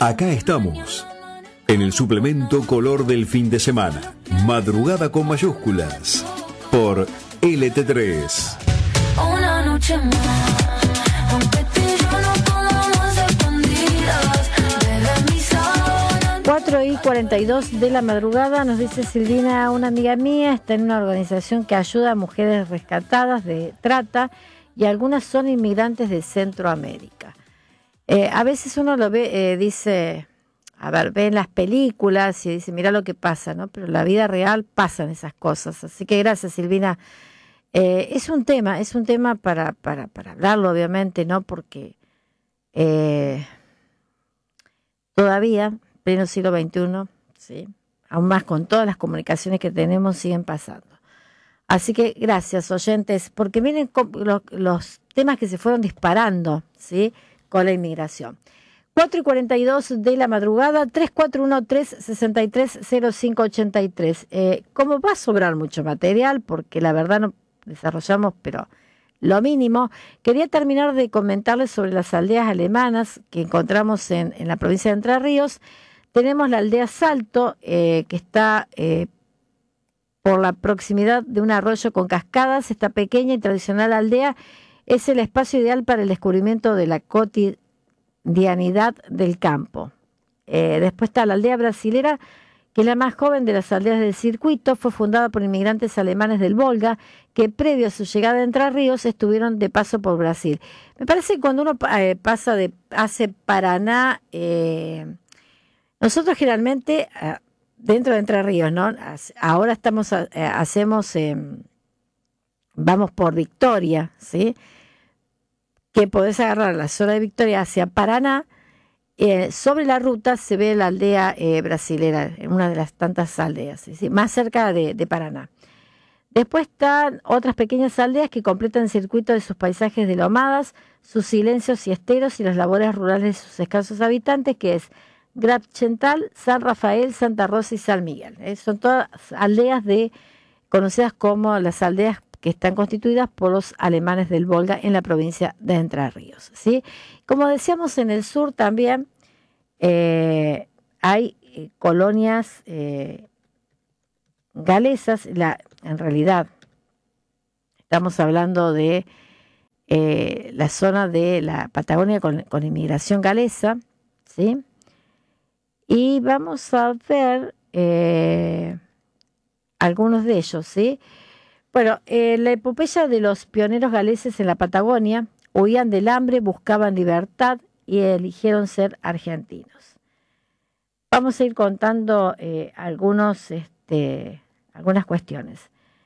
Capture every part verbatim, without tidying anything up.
Acá estamos, en el suplemento color del fin de semana. Madrugada con mayúsculas, por L T tres. Una noche más, aunque tú y yo no podamos escondidas, bebé, mi sábana. cuatro y cuarenta y dos de la madrugada, nos dice Silvina, una amiga mía está en una organización que ayuda a mujeres rescatadas de trata y algunas son inmigrantes de Centroamérica. Eh, a veces uno lo ve, eh, dice, a ver, ve en las películas y dice, mira lo que pasa, ¿no? Pero en la vida real pasan esas cosas. Así que gracias, Silvina. Eh, es un tema, es un tema para, para, para hablarlo, obviamente, ¿no? Porque eh, todavía, pleno siglo veintiuno, ¿sí? Aún más con todas las comunicaciones que tenemos, siguen pasando. Así que gracias, oyentes, porque miren los, los temas que se fueron disparando, ¿sí? Con la inmigración. cuatro y cuarenta y dos de la madrugada, tres cuatro uno tres seis tres cero cinco ocho tres. Eh, como va a sobrar mucho material, porque la verdad no desarrollamos, pero lo mínimo, quería terminar de comentarles sobre las aldeas alemanas que encontramos en, en la provincia de Entre Ríos. Tenemos la aldea Salto, eh, que está eh, por la proximidad de un arroyo con cascadas. Esta pequeña y tradicional aldea es el espacio ideal para el descubrimiento de la cotidianidad del campo. Eh, después está la aldea brasilera, que es la más joven de las aldeas del circuito. Fue fundada por inmigrantes alemanes del Volga, que previo a su llegada a Entre Ríos estuvieron de paso por Brasil. Me parece que cuando uno eh, pasa de, hace Paraná, eh, nosotros generalmente, eh, dentro de Entre Ríos, ¿no? Ahora estamos, eh, hacemos, eh, vamos por Victoria, ¿sí? Que podés agarrar la zona de Victoria hacia Paraná. Eh, sobre la ruta se ve la aldea eh, brasilera, en una de las tantas aldeas, ¿sí? Más cerca de, de Paraná. Después están otras pequeñas aldeas que completan el circuito de sus paisajes de lomadas, sus silencios y esteros y las labores rurales de sus escasos habitantes, que es Grabchental, San Rafael, Santa Rosa y San Miguel. ¿eh? Son todas aldeas de, conocidas como las aldeas que están constituidas por los alemanes del Volga en la provincia de Entre Ríos, ¿sí? Como decíamos, en el sur también eh, hay eh, colonias eh, galesas. La, en realidad, estamos hablando de eh, la zona de la Patagonia con, con inmigración galesa, ¿sí? Y vamos a ver eh, algunos de ellos, ¿sí? Bueno, eh, la epopeya de los pioneros galeses en la Patagonia: huían del hambre, buscaban libertad y eligieron ser argentinos. Vamos a ir contando eh, algunos, este, algunas cuestiones.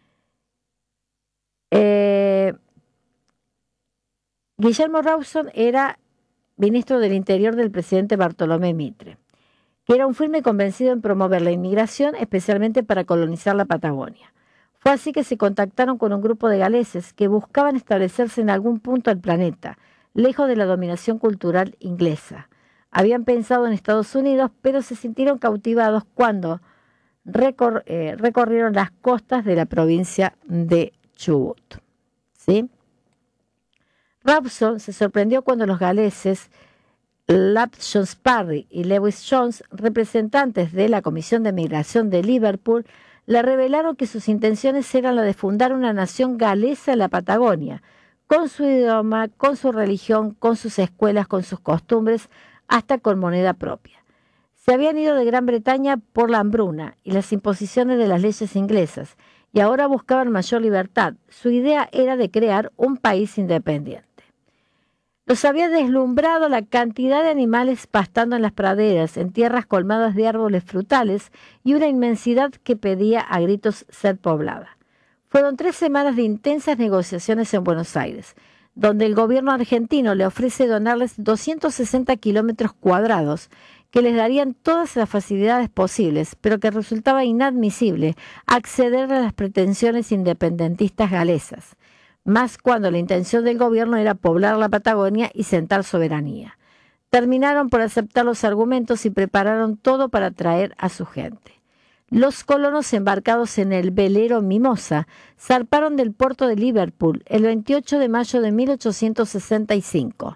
Eh, Guillermo Rawson era ministro del Interior del presidente Bartolomé Mitre, que era un firme convencido en promover la inmigración, especialmente para colonizar la Patagonia. Fue así que se contactaron con un grupo de galeses que buscaban establecerse en algún punto del planeta, lejos de la dominación cultural inglesa. Habían pensado en Estados Unidos, pero se sintieron cautivados cuando recor- eh, recorrieron las costas de la provincia de Chubut, ¿sí? Rawson se sorprendió cuando los galeses Lap Jones Parry y Lewis Jones, representantes de la Comisión de Migración de Liverpool, le revelaron que sus intenciones eran la de fundar una nación galesa en la Patagonia, con su idioma, con su religión, con sus escuelas, con sus costumbres, hasta con moneda propia. Se habían ido de Gran Bretaña por la hambruna y las imposiciones de las leyes inglesas, y ahora buscaban mayor libertad. Su idea era de crear un país independiente. Los había deslumbrado la cantidad de animales pastando en las praderas, en tierras colmadas de árboles frutales y una inmensidad que pedía a gritos ser poblada. Fueron tres semanas de intensas negociaciones en Buenos Aires, donde el gobierno argentino le ofrece donarles doscientos sesenta kilómetros cuadrados que les darían todas las facilidades posibles, pero que resultaba inadmisible acceder a las pretensiones independentistas galesas, más cuando la intención del gobierno era poblar la Patagonia y sentar soberanía. Terminaron por aceptar los argumentos y prepararon todo para atraer a su gente. Los colonos, embarcados en el velero Mimosa, zarparon del puerto de Liverpool el veintiocho de mayo de mil ochocientos sesenta y cinco.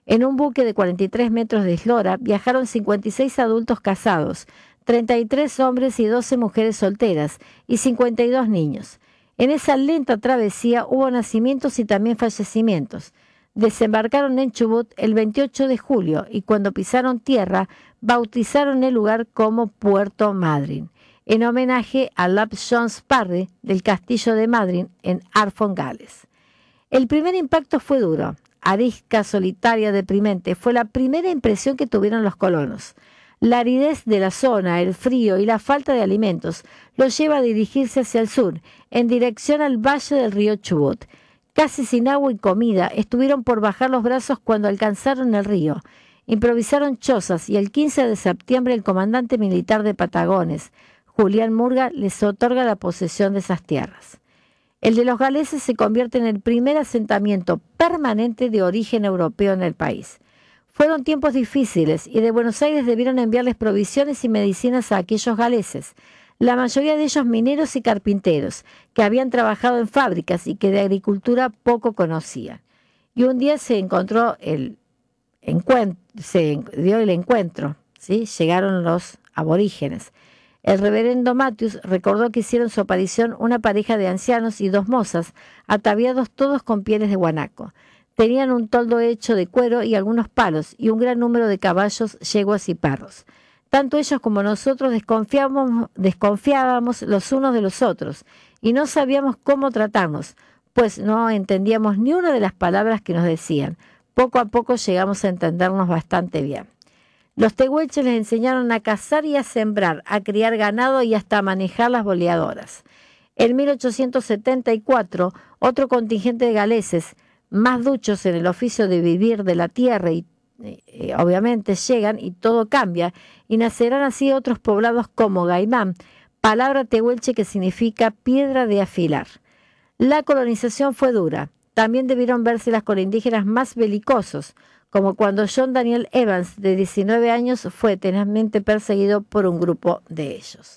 En un buque de cuarenta y tres metros de eslora viajaron cincuenta y seis adultos casados, treinta y tres hombres y doce mujeres solteras y cincuenta y dos niños. En esa lenta travesía hubo nacimientos y también fallecimientos. Desembarcaron en Chubut el veintiocho de julio y cuando pisaron tierra bautizaron el lugar como Puerto Madryn, en homenaje a Lap Jones Parry del castillo de Madryn en Arfon, Gales. El primer impacto fue duro, arisca, solitaria, deprimente. Fue la primera impresión que tuvieron los colonos. La aridez de la zona, el frío y la falta de alimentos los lleva a dirigirse hacia el sur, en dirección al valle del río Chubut. Casi sin agua y comida, estuvieron por bajar los brazos cuando alcanzaron el río. Improvisaron chozas y el quince de septiembre el comandante militar de Patagones, Julián Murga, les otorga la posesión de esas tierras. El de los galeses se convierte en el primer asentamiento permanente de origen europeo en el país. Fueron tiempos difíciles y de Buenos Aires debieron enviarles provisiones y medicinas a aquellos galeses, la mayoría de ellos mineros y carpinteros, que habían trabajado en fábricas y que de agricultura poco conocían. Y un día se encontró el encuentro, se dio el encuentro, ¿sí? Llegaron los aborígenes. El reverendo Matthews recordó que hicieron su aparición una pareja de ancianos y dos mozas, ataviados todos con pieles de guanaco. Tenían un toldo hecho de cuero y algunos palos, y un gran número de caballos, yeguas y perros. Tanto ellos como nosotros desconfiábamos, desconfiábamos los unos de los otros, y no sabíamos cómo tratarnos, pues no entendíamos ni una de las palabras que nos decían. Poco a poco llegamos a entendernos bastante bien. Los tehuelches les enseñaron a cazar y a sembrar, a criar ganado y hasta a manejar las boleadoras. En mil ochocientos setenta y cuatro, otro contingente de galeses, más duchos en el oficio de vivir de la tierra, y eh, obviamente llegan y todo cambia, y nacerán así otros poblados como Gaimán, palabra tehuelche que significa piedra de afilar. La colonización fue dura. También debieron vérselas con indígenas más belicosos, como cuando John Daniel Evans, de diecinueve años, fue tenazmente perseguido por un grupo de ellos.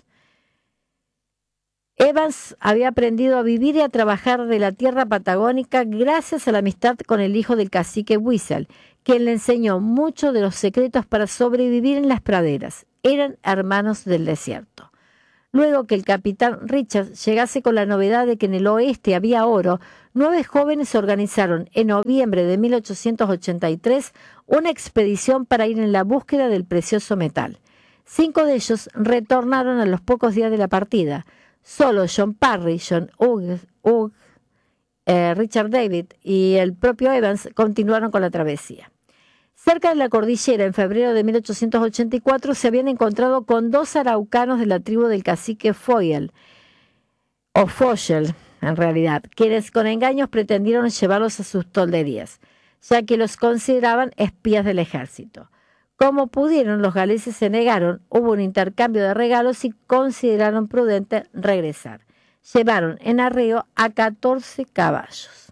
Evans había aprendido a vivir y a trabajar de la tierra patagónica gracias a la amistad con el hijo del cacique Whistle, quien le enseñó mucho de los secretos para sobrevivir en las praderas. Eran hermanos del desierto. Luego que el capitán Richards llegase con la novedad de que en el oeste había oro, nueve jóvenes organizaron en noviembre de mil ochocientos ochenta y tres una expedición para ir en la búsqueda del precioso metal. Cinco de ellos retornaron a los pocos días de la partida. Solo John Parry, John Hughes, Hugh, eh, Richard David y el propio Evans continuaron con la travesía. Cerca de la cordillera, en febrero de mil ochocientos ochenta y cuatro, se habían encontrado con dos araucanos de la tribu del cacique Foyel, o Foyel, en realidad, quienes con engaños pretendieron llevarlos a sus tolderías, ya que los consideraban espías del ejército. Como pudieron, los galeses se negaron, hubo un intercambio de regalos y consideraron prudente regresar. Llevaron en arreo a catorce caballos.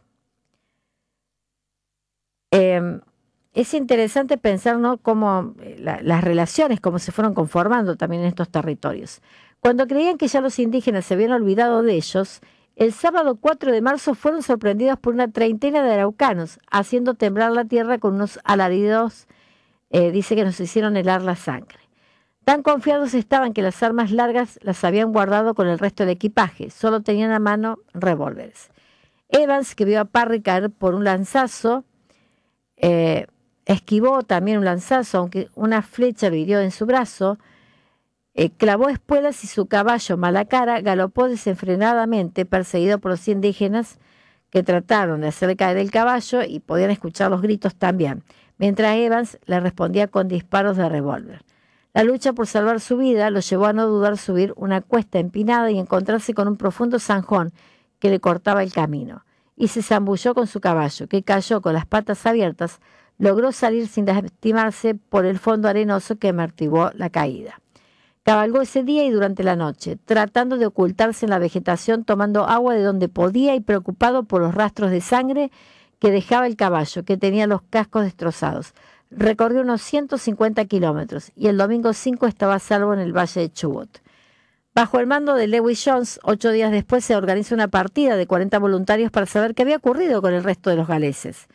Eh, Es interesante pensar, ¿no?, cómo la, las relaciones, cómo se fueron conformando también en estos territorios. Cuando creían que ya los indígenas se habían olvidado de ellos, el sábado cuatro de marzo fueron sorprendidos por una treintena de araucanos, haciendo temblar la tierra con unos alaridos, eh, dice que nos hicieron helar la sangre. Tan confiados estaban que las armas largas las habían guardado con el resto del equipaje, solo tenían a mano revólveres. Evans, que vio a Parry caer por un lanzazo, eh, esquivó también un lanzazo, aunque una flecha lo hirió en su brazo, eh, clavó espuelas y su caballo Malacara galopó desenfrenadamente, perseguido por los indígenas que trataron de hacerle caer el caballo y podían escuchar los gritos también, mientras Evans le respondía con disparos de revólver. La lucha por salvar su vida lo llevó a no dudar subir una cuesta empinada y encontrarse con un profundo zanjón que le cortaba el camino, y se zambulló con su caballo, que cayó con las patas abiertas. Logró salir sin lastimarse por el fondo arenoso que amortiguó la caída. Cabalgó ese día y durante la noche, tratando de ocultarse en la vegetación, tomando agua de donde podía y preocupado por los rastros de sangre que dejaba el caballo, que tenía los cascos destrozados. Recorrió unos ciento cincuenta kilómetros y el domingo cinco estaba a salvo en el valle de Chubut. Bajo el mando de Lewis Jones, ocho días después se organiza una partida de cuarenta voluntarios para saber qué había ocurrido con el resto de los galeses.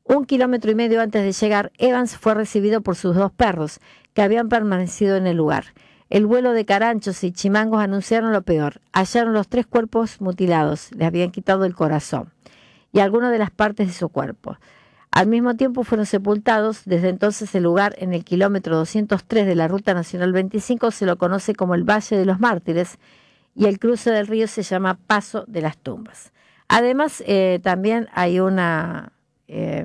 Un kilómetro y medio antes de llegar, Evans fue recibido por sus dos perros, que habían permanecido en el lugar. El vuelo de caranchos y chimangos anunciaron lo peor. Hallaron los tres cuerpos mutilados, le habían quitado el corazón y algunas de las partes de su cuerpo. Al mismo tiempo fueron sepultados. Desde entonces el lugar, en el kilómetro doscientos tres de la Ruta Nacional veinticinco, se lo conoce como el Valle de los Mártires y el cruce del río se llama Paso de las Tumbas. Además, eh, también hay una... Eh,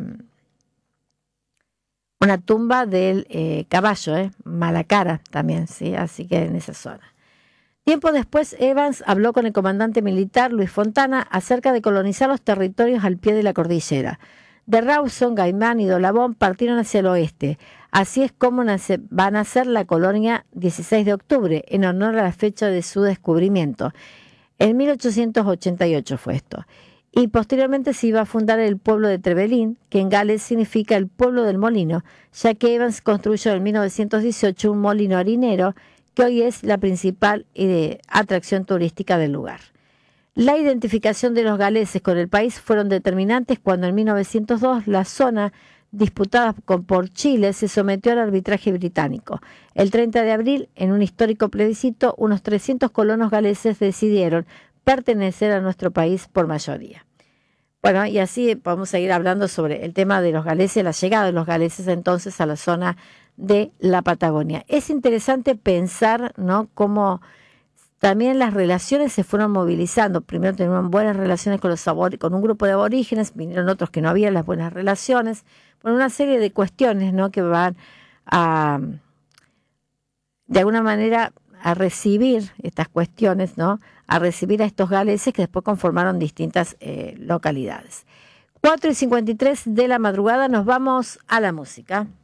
una tumba del eh, caballo, eh, Malacara también, ¿sí? Así que en esa zona. Tiempo después, Evans habló con el comandante militar Luis Fontana acerca de colonizar los territorios al pie de la cordillera. De Rawson, Gaimán y Dolabón partieron hacia el oeste. Así es como nace, va a nacer la colonia dieciséis de octubre, en honor a la fecha de su descubrimiento. En mil ochocientos ochenta y ocho fue esto. Y posteriormente se iba a fundar el pueblo de Trevelin, que en Gales significa el pueblo del molino, ya que Evans construyó en mil novecientos dieciocho un molino harinero, que hoy es la principal eh, atracción turística del lugar. La identificación de los galeses con el país fueron determinantes cuando en mil novecientos dos la zona disputada con, por Chile se sometió al arbitraje británico. El treinta de abril, en un histórico plebiscito, unos trescientos colonos galeses decidieron pertenecer a nuestro país por mayoría. Bueno, y así podemos seguir hablando sobre el tema de los galeses, la llegada de los galeses entonces a la zona de la Patagonia. Es interesante pensar, ¿no?, cómo también las relaciones se fueron movilizando. Primero tenían buenas relaciones con, los abor- con un grupo de aborígenes, vinieron otros que no habían las buenas relaciones, por una serie de cuestiones, ¿no?, que van a, de alguna manera, a recibir estas cuestiones, ¿no?, a recibir a estos galeses que después conformaron distintas eh, localidades. cuatro y cincuenta y tres de la madrugada, nos vamos a la música.